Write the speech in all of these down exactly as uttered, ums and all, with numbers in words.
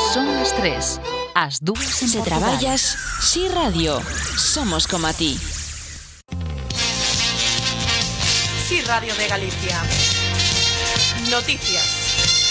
Son as tres, as dúas en Se Portugal. traballas, Si Radio, somos como a ti. Si Radio de Galicia. Noticias.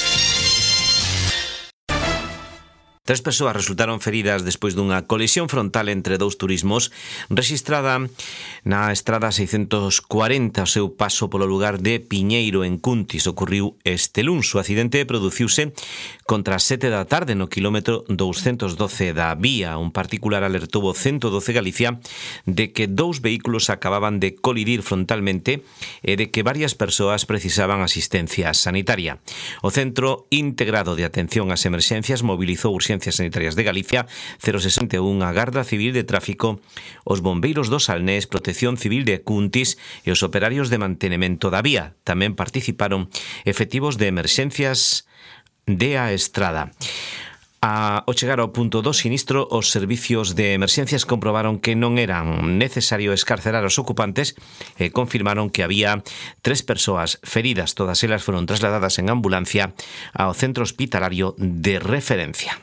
Tres persoas resultaron feridas despois dunha colisión frontal entre dous turismos rexistrada na estrada seiscentos cuarenta ao seu paso polo lugar de Piñeiro en Cuntis. Ocorriu este luns. O accidente produciuse contra as sete da tarde no quilómetro douscentos doce da vía. Un particular alertou o ciento doce Galicia de que dous vehículos acababan de colidir frontalmente e de que varias persoas precisaban asistencia sanitaria. O Centro Integrado de Atención ás Emerxencias mobilizou urxencias sanitarias de Galicia, cero sesenta e un a Garda Civil de Tráfico, os bombeiros do Salnés, Protección Civil de Cuntis e os operarios de mantenimento da vía. Tamén participaron efectivos de emerxencias de a estrada. A, ao chegar ao punto do sinistro, os servicios de emerxencias comprobaron que non eran necesario escarcerar os ocupantes e confirmaron que había tres persoas feridas. Todas elas foron trasladadas en ambulancia ao centro hospitalario de referencia.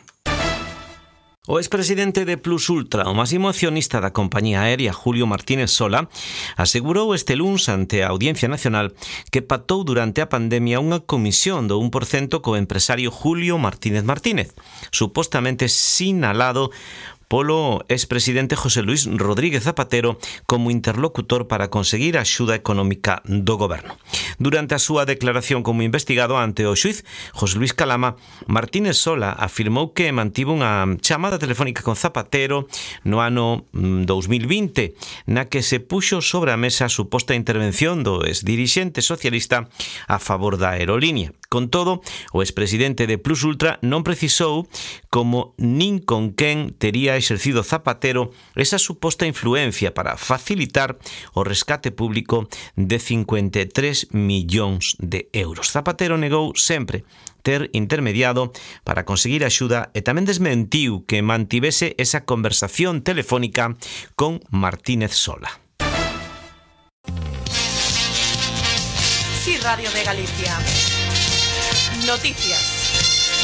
O expresidente de Plus Ultra, o máximo accionista da compañía aérea Julio Martínez Sola, asegurou este luns ante a Audiencia Nacional que pactou durante a pandemia unha comisión do un por cento co empresario Julio Martínez Martínez, supostamente sinalado polo expresidente José Luis Rodríguez Zapatero como interlocutor para conseguir a axuda económica do goberno. Durante a súa declaración como investigado ante o xuiz José Luis Calama, Martínez Sola afirmou que mantivo unha chamada telefónica con Zapatero no ano dous mil vinte, na que se puxo sobre a mesa a suposta intervención do exdirixente socialista a favor da aerolínea. Con todo, o expresidente de Plus Ultra non precisou como nin con quen tería exercido Zapatero esa suposta influencia para facilitar o rescate público de cincuenta e tres millóns de euros. Zapatero negou sempre ter intermediado para conseguir axuda e tamén desmentiu que mantivese esa conversación telefónica con Martínez Sola. Si Radio de Galicia. Noticias.